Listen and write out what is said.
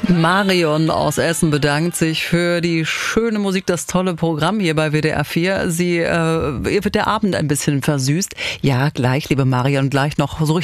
Marion aus Essen bedankt sich für die schöne Musik, das tolle Programm hier bei WDR 4. Ihr wird der Abend ein bisschen versüßt. Ja, gleich, liebe Marion, gleich noch so richtig